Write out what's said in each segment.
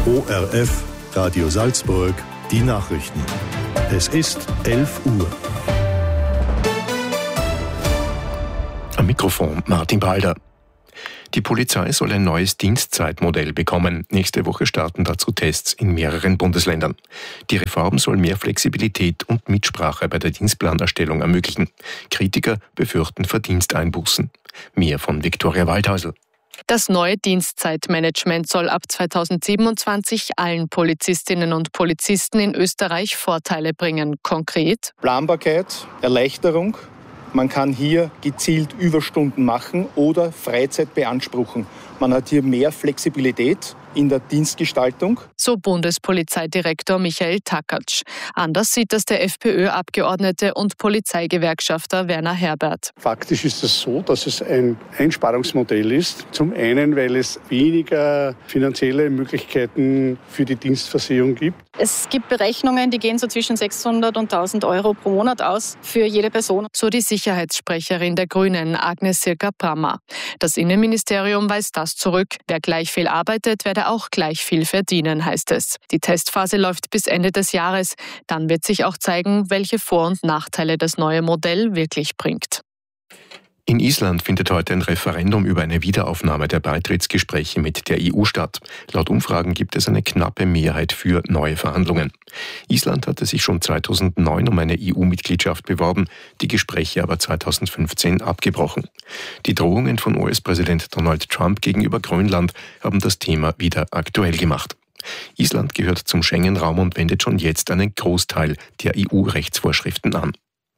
ORF, Radio Salzburg, die Nachrichten. Es ist 11 Uhr. Am Mikrofon Martin Balder. Die Polizei soll ein neues Dienstzeitmodell bekommen. Nächste Woche starten dazu Tests in mehreren Bundesländern. Die Reform soll mehr Flexibilität und Mitsprache bei der Dienstplanerstellung ermöglichen. Kritiker befürchten Verdiensteinbußen. Mehr von Viktoria Waldhäusl. Das neue Dienstzeitmanagement soll ab 2027 allen Polizistinnen und Polizisten in Österreich Vorteile bringen. Konkret: Planbarkeit, Erleichterung. Man kann hier gezielt Überstunden machen oder Freizeit beanspruchen. Man hat hier mehr Flexibilität in der Dienstgestaltung. So Bundespolizeidirektor Michael Takatsch. Anders sieht das der FPÖ-Abgeordnete und Polizeigewerkschafter Werner Herbert. Faktisch ist es so, dass es ein Einsparungsmodell ist. Zum einen, weil es weniger finanzielle Möglichkeiten für die Dienstversehung gibt. Es gibt Berechnungen, die gehen so zwischen 600 und 1000 Euro pro Monat aus für jede Person. So die Sicherheitssprecherin der Grünen, Agnes Sirka-Brammer. Das Innenministerium weist das zurück. Wer gleich viel arbeitet, werde auch gleich viel verdienen, heißt es. Die Testphase läuft bis Ende des Jahres. Dann wird sich auch zeigen, welche Vor- und Nachteile das neue Modell wirklich bringt. In Island findet heute ein Referendum über eine Wiederaufnahme der Beitrittsgespräche mit der EU statt. Laut Umfragen gibt es eine knappe Mehrheit für neue Verhandlungen. Island hatte sich schon 2009 um eine EU-Mitgliedschaft beworben, die Gespräche aber 2015 abgebrochen. Die Drohungen von US-Präsident Donald Trump gegenüber Grönland haben das Thema wieder aktuell gemacht. Island gehört zum Schengen-Raum und wendet schon jetzt einen Großteil der EU-Rechtsvorschriften an.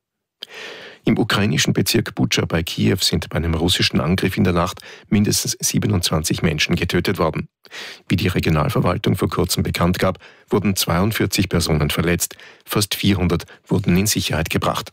Im ukrainischen Bezirk Butscha bei Kiew sind bei einem russischen Angriff in der Nacht mindestens 27 Menschen getötet worden. Wie die Regionalverwaltung vor kurzem bekannt gab, wurden 42 Personen verletzt, fast 400 wurden in Sicherheit gebracht.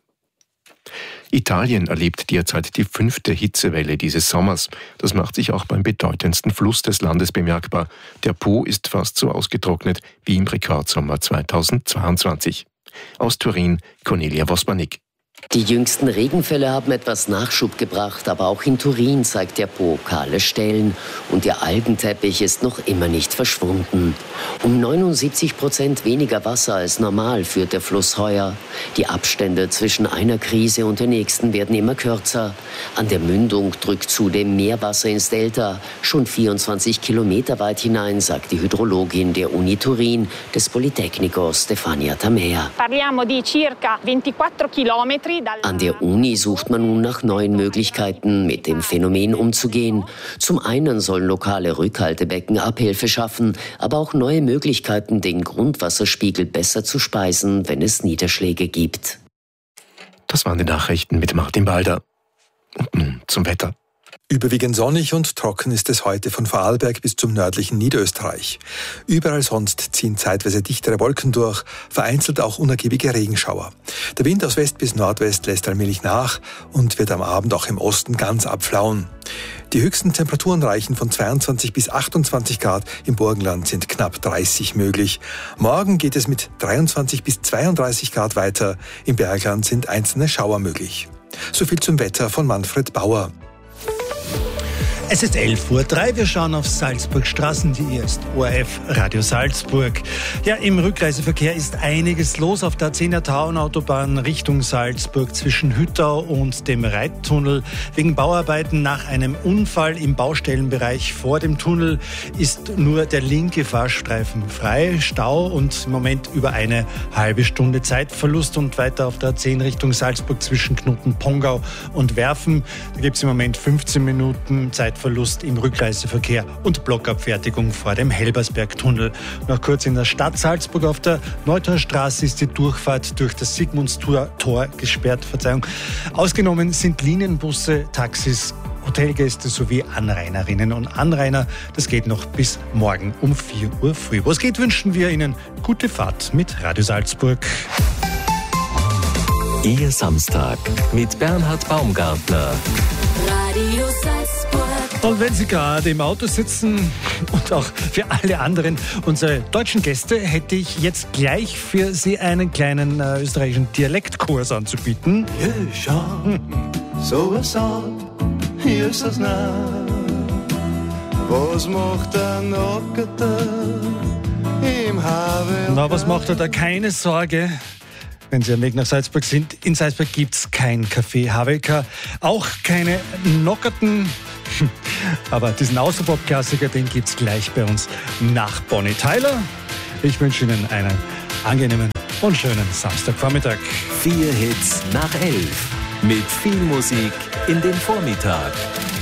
Italien erlebt derzeit die 5. Hitzewelle dieses Sommers. Das macht sich auch beim bedeutendsten Fluss des Landes bemerkbar. Der Po ist fast so ausgetrocknet wie im Rekordsommer 2022. Aus Turin, Cornelia Vospanik. Die jüngsten Regenfälle haben etwas Nachschub gebracht, aber auch in Turin zeigt der Po kahle Stellen und der Algenteppich ist noch immer nicht verschwunden. Um 79% weniger Wasser als normal führt der Fluss heuer. Die Abstände zwischen einer Krise und der nächsten werden immer kürzer. An der Mündung drückt zudem mehr Wasser ins Delta, schon 24 Kilometer weit hinein, sagt die Hydrologin der Uni Turin, des Politecnico Stefania Tamea. Parliamo di circa 24 Kilometer. An der Uni sucht man nun nach neuen Möglichkeiten, mit dem Phänomen umzugehen. Zum einen sollen lokale Rückhaltebecken Abhilfe schaffen, aber auch neue Möglichkeiten, den Grundwasserspiegel besser zu speisen, wenn es Niederschläge gibt. Das waren die Nachrichten mit Martin Balder. Und nun zum Wetter. Überwiegend sonnig und trocken ist es heute von Vorarlberg bis zum nördlichen Niederösterreich. Überall sonst ziehen zeitweise dichtere Wolken durch, vereinzelt auch unergiebige Regenschauer. Der Wind aus West bis Nordwest lässt allmählich nach und wird am Abend auch im Osten ganz abflauen. Die höchsten Temperaturen reichen von 22 bis 28 Grad, im Burgenland sind knapp 30 möglich. Morgen geht es mit 23 bis 32 Grad weiter, im Bergland sind einzelne Schauer möglich. So viel zum Wetter von Manfred Bauer. Es ist 11:03 Uhr, wir schauen auf Salzburgstraßen, die ist ORF Radio Salzburg. Ja, im Rückreiseverkehr ist einiges los auf der 10er Tauenautobahn Richtung Salzburg zwischen Hüttau und dem Reittunnel. Wegen Bauarbeiten nach einem Unfall im Baustellenbereich vor dem Tunnel ist nur der linke Fahrstreifen frei. Stau und im Moment über eine halbe Stunde Zeitverlust und weiter auf der 10 Richtung Salzburg zwischen Knoten-Pongau und Werfen. Da gibt es im Moment 15 Minuten Zeitverlust im Rückreiseverkehr und Blockabfertigung vor dem Helbersbergtunnel. Noch kurz in der Stadt Salzburg auf der Neutorstraße ist die Durchfahrt durch das Sigmundstor gesperrt. Ausgenommen sind Linienbusse, Taxis, Hotelgäste sowie Anrainerinnen und Anrainer. Das geht noch bis morgen um 4 Uhr früh. Wo es geht, wünschen wir Ihnen gute Fahrt mit Radio Salzburg. Ihr Samstag mit Bernhard Baumgartner. Radio Salzburg. Und wenn Sie gerade im Auto sitzen und auch für alle anderen unsere deutschen Gäste, hätte ich jetzt gleich für Sie einen kleinen österreichischen Dialektkurs anzubieten. So was hier ist das nah. Was macht ein Nackerter Na, was macht er da? Keine Sorge. Wenn Sie am Weg nach Salzburg sind, in Salzburg gibt es kein Café Havelka, auch keine Nockerten. Aber diesen Austropop-Klassiker, den gibt es gleich bei uns nach Bonnie Tyler. Ich wünsche Ihnen einen angenehmen und schönen Samstagvormittag. 4 Hits nach 11. Mit viel Musik in den Vormittag.